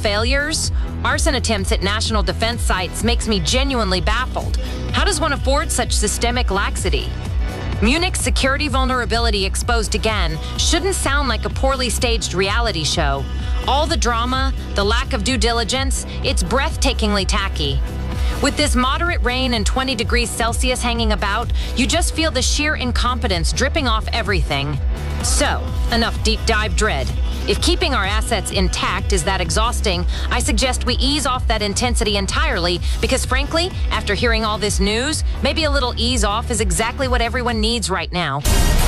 failures? Arson attempts at national defense sites makes me genuinely baffled. How does one afford such systemic laxity? Munich's security vulnerability exposed again shouldn't sound like a poorly staged reality show. All the drama, the lack of due diligence, it's breathtakingly tacky. With this moderate rain and 20 degrees Celsius hanging about, you just feel the sheer incompetence dripping off everything. So, enough deep dive dread. If keeping our assets intact is that exhausting, I suggest we ease off that intensity entirely because frankly, after hearing all this news, maybe a little ease off is exactly what everyone needs right now.